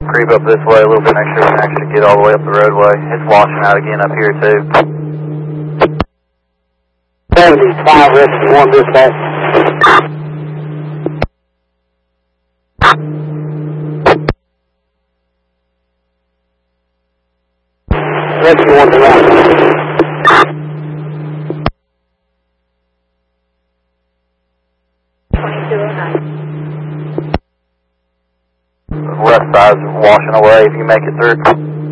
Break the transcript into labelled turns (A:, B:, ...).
A: Creep up this way a little bit, make sure we can actually get all the way up the roadway. It's washing out again up here too.
B: 75 rescue 1 dispatch. Rescue 1 to right.
A: Left side's washing away if you make it through.